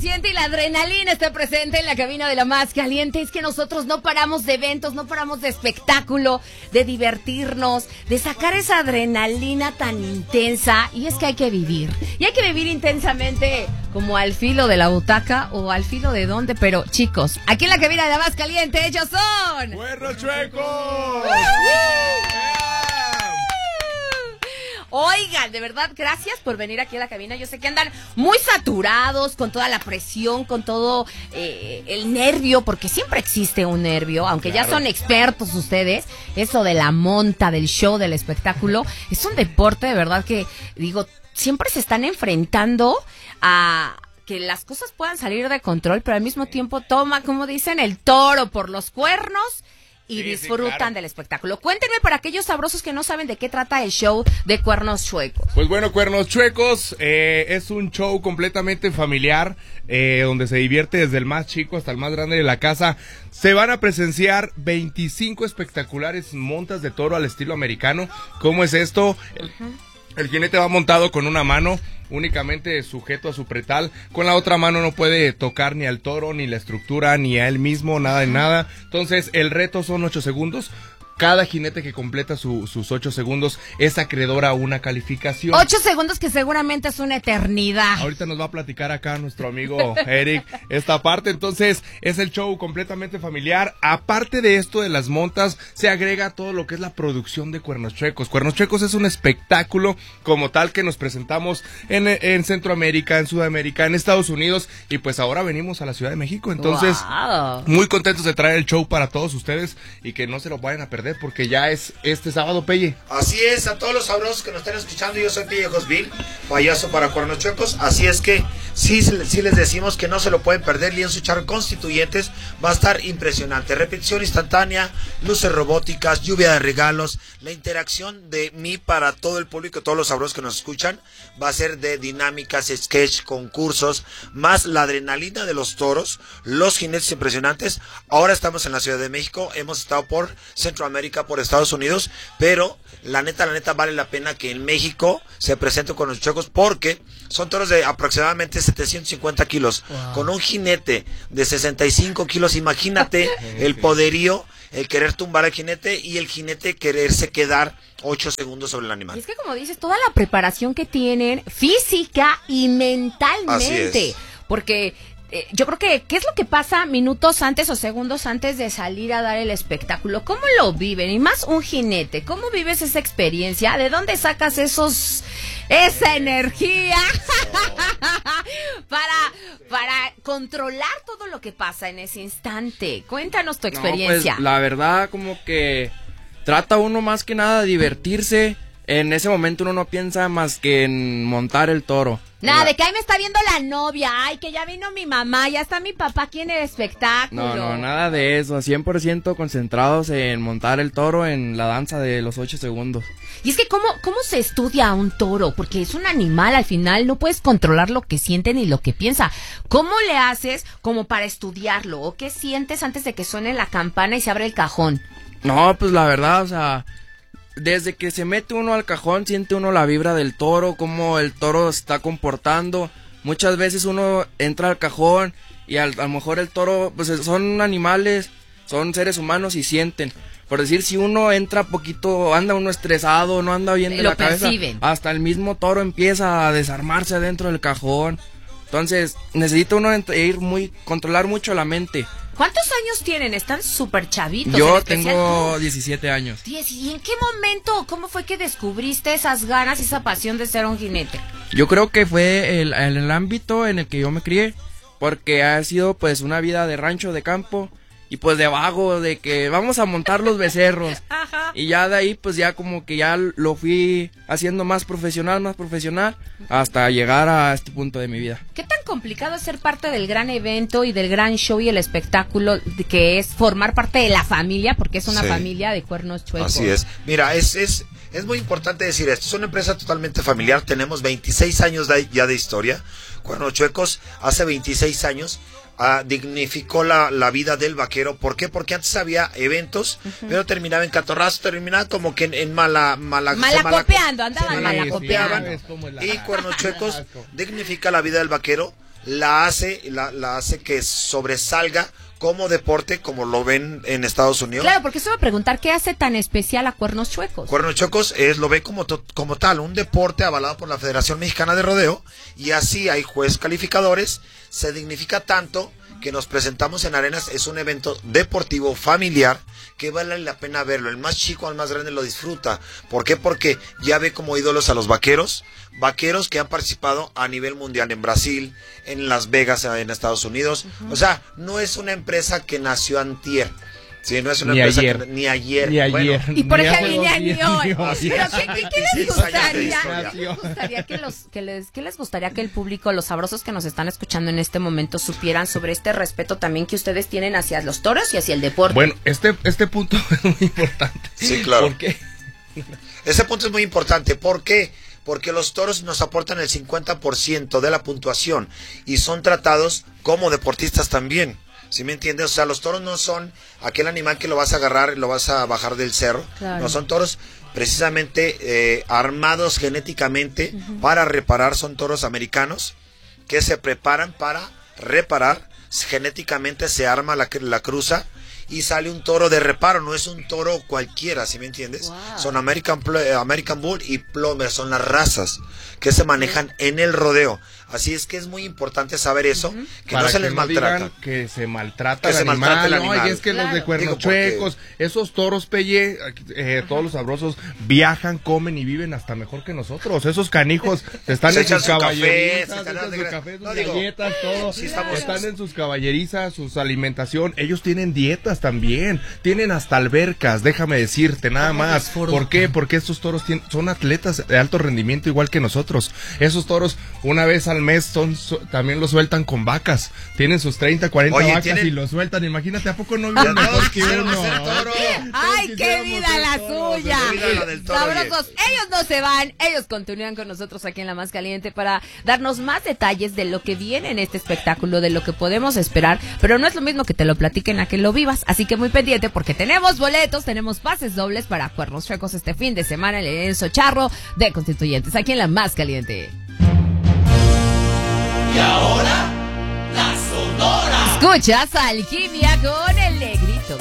siente y la adrenalina está presente en la cabina de la más caliente. Es que nosotros no paramos de eventos, no paramos de espectáculo, de divertirnos, de sacar esa adrenalina tan intensa. Y es que hay que vivir. Y hay que vivir intensamente, como al filo de la butaca o al filo de dónde. Pero chicos, aquí en la cabina de la más caliente, ellos son... ¡Cuernos Chuecos! Oigan, de verdad, gracias por venir aquí a la cabina. Yo sé que andan muy saturados con toda la presión, con todo el nervio, porque siempre existe un nervio, aunque claro, ya son expertos ustedes. Eso de la monta, del show, del espectáculo, es un deporte de verdad que, digo, siempre se están enfrentando a que las cosas puedan salir de control, pero al mismo tiempo toma, como dicen, el toro por los cuernos y disfrutan claro, del espectáculo. Cuéntenme para aquellos sabrosos que no saben de qué trata el show de Cuernos Chuecos. Pues bueno, Cuernos Chuecos es un show completamente familiar, donde se divierte desde el más chico hasta el más grande de la casa. Se van a presenciar 25 espectaculares montas de toro al estilo americano. ¿Cómo es esto? El jinete va montado con una mano, únicamente sujeto a su pretal. Con la otra mano no puede tocar ni al toro, ni la estructura, ni a él mismo, nada de nada. Entonces, el reto son 8 segundos. Cada jinete que completa sus 8 segundos es acreedor a una calificación. 8 segundos que seguramente es una eternidad. Ahorita nos va a platicar acá nuestro amigo Eric esta parte. Entonces, es el show completamente familiar. Aparte de esto de las montas, se agrega todo lo que es la producción de Cuernos Chuecos. Cuernos Chuecos es un espectáculo como tal que nos presentamos en Centroamérica, en Sudamérica, en Estados Unidos. Y pues ahora venimos a la Ciudad de México. Entonces, wow, muy contentos de traer el show para todos ustedes y que no se lo vayan a perder, porque ya es este sábado, Pelle. Así es, a todos los sabrosos que nos están escuchando, yo soy Pelle Josville, payaso para Cuernos Chuecos, así es que sí les decimos que no se lo pueden perder. Lienzo y charro constituyentes, va a estar impresionante, repetición instantánea, luces robóticas, lluvia de regalos, la interacción de mí para todo el público, todos los sabrosos que nos escuchan, va a ser de dinámicas, sketch, concursos, más la adrenalina de los toros, los jinetes impresionantes. Ahora estamos en la Ciudad de México, hemos estado por Centroamérica, por Estados Unidos, pero la neta vale la pena que en México se presente con los Chuecos, porque son toros de aproximadamente 750 kilos, wow, con un jinete de 65 kilos, imagínate el poderío, el querer tumbar al jinete y el jinete quererse quedar 8 segundos sobre el animal. Y es que como dices, toda la preparación que tienen física y mentalmente, porque yo creo que, ¿qué es lo que pasa minutos antes o segundos antes de salir a dar el espectáculo? ¿Cómo lo viven? Y más un jinete, ¿cómo vives esa experiencia? ¿De dónde sacas esa energía para controlar todo lo que pasa en ese instante? Cuéntanos tu experiencia. No, pues, la verdad, como que trata uno más que nada de divertirse. En ese momento uno no piensa más que en montar el toro. Nada, de que ahí me está viendo la novia, ay, que ya vino mi mamá, ya está mi papá aquí en el espectáculo. No, nada de eso, 100% concentrados en montar el toro en la danza de los 8 segundos. Y es que ¿cómo se estudia a un toro? Porque es un animal, al final no puedes controlar lo que siente ni lo que piensa. ¿Cómo le haces como para estudiarlo? ¿O qué sientes antes de que suene la campana y se abre el cajón? No, pues la verdad, o sea, desde que se mete uno al cajón, siente uno la vibra del toro, cómo el toro se está comportando. Muchas veces uno entra al cajón y a lo mejor el toro, pues son animales, son seres humanos y sienten. Por decir, si uno entra poquito, anda uno estresado, no anda bien de la cabeza, hasta el mismo toro empieza a desarmarse adentro del cajón. Entonces, necesita uno controlar mucho la mente. ¿Cuántos años tienen? Están súper chavitos. Yo tengo 17 años. ¿Y en qué momento, cómo fue que descubriste esas ganas y esa pasión de ser un jinete? Yo creo que fue el ámbito en el que yo me crié, porque ha sido pues una vida de rancho, de campo, y pues de vago, de que vamos a montar los becerros. Ajá. Y ya de ahí pues ya como que ya lo fui haciendo más profesional, hasta llegar a este punto de mi vida. ¿Qué tan complicado es ser parte del gran evento y del gran show y el espectáculo que es formar parte de la familia? Porque es una familia de Cuernos Chuecos. Así es. Mira, es muy importante decir esto. Es una empresa totalmente familiar. Tenemos 26 años ya de historia. Cuernos Chuecos hace 26 años dignificó la vida del vaquero. ¿Por qué? Porque antes había eventos, pero terminaba en catorrazo, terminaba como que en malacopeando, andaban malacopeando. Y Cuernos Chuecos dignifica la vida del vaquero la hace que sobresalga como deporte, como lo ven en Estados Unidos. Claro, porque se va a preguntar, ¿qué hace tan especial a Cuernos Chuecos? Cuernos Chuecos lo ve como tal, un deporte avalado por la Federación Mexicana de Rodeo, y así hay jueces calificadores, se dignifica tanto que nos presentamos en arenas, es un evento deportivo familiar que vale la pena verlo, el más chico al más grande lo disfruta. ¿Por qué? Porque ya ve como ídolos a los vaqueros que han participado a nivel mundial en Brasil, en Las Vegas, en Estados Unidos. O sea, no es una empresa que nació antier. Sí, no es una Ni empresa ayer. que, ni ayer. Ni ayer. Bueno, Y por Ni hace ejemplo, dos ni días, hoy. ni Pero hoy. ¿qué les 16 años de gustaría? historia. ¿Qué les gustaría que el público, los sabrosos que nos están escuchando en este momento, supieran sobre este respeto también que ustedes tienen hacia los toros y hacia el deporte? Bueno, este punto es muy importante. Sí, claro. ¿Por qué? Ese punto es muy importante. ¿Por qué? Porque los toros nos aportan el 50% de la puntuación y son tratados como deportistas también. ¿Sí me entiendes? O sea, los toros no son aquel animal que lo vas a agarrar y lo vas a bajar del cerro. Claro. No, son toros precisamente armados genéticamente para reparar. Son toros americanos que se preparan para reparar. Genéticamente se arma la cruza y sale un toro de reparo, no es un toro cualquiera, ¿sí me entiendes? Wow. Son American Bull y Plomer, son las razas que se manejan en el rodeo. Así es que es muy importante saber eso, que Para no se que les no maltrata. digan que se maltrata Que el se maltrata el animal. animal. Y es que los de Claro. Cuernos Digo, porque- Chuecos, esos toros, Pelle, todos los sabrosos, viajan, comen y viven hasta mejor que nosotros. Esos canijos están Se en echan sus su café, caballerizas, se están echan de su gra- café, sus No, digo, galletas, todo. sí estamos- Están en sus caballerizas, sus alimentación. Ellos tienen dietas también. Tienen hasta albercas, déjame decirte, nada más. ¿Por qué? Porque estos toros son atletas de alto rendimiento igual que nosotros. Esos toros una vez al mes también los sueltan con vacas. Tienen sus 30, 40 Oye, vacas tienen- y los sueltan. Imagínate, ¿a poco no Ya viven mejor todos que quisiéramos uno? ser toro. ¡Ay, qué quisiéramos vida ser la toros, suya! qué vida la del toro, Sabrosos, ellos no se van, ellos continúan con nosotros aquí en La Más Caliente para darnos más detalles de lo que viene en este espectáculo, de lo que podemos esperar, pero no es lo mismo que te lo platiquen a que lo vivas, así que muy pendiente porque tenemos boletos, tenemos pases dobles para Cuernos Chuecos este fin de semana en el Enzo Charro de Constituyentes, aquí en La Más Caliente. Y ahora, la Sonora. Escuchas Alquimia con Alegría.